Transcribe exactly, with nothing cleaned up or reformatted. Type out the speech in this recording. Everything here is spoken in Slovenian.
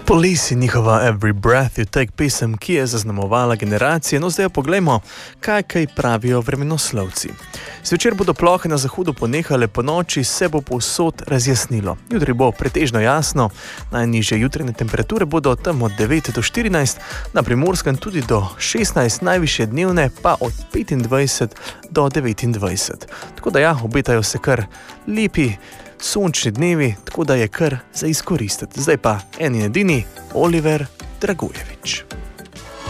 Police in njihova Every Breath You Take pesem, ki je zaznamovala generacije, no zdaj poglejmo, kaj kaj pravijo vremenoslovci. Zvečer bodo plohe na zahodu ponehale, po noči se bo povsod razjasnilo. Jutri bo pretežno jasno, najnižje jutranje temperature bodo tam od devet do štirinajst, na Primorskem tudi do šestnajst, najvišje dnevne pa od petindvajset do devetindvajset. Tako da ja, obetajo se kar lepi sončni dnevi, tako da je kar za izkoristiti. Zdaj pa en in edini Oliver Dragojevič.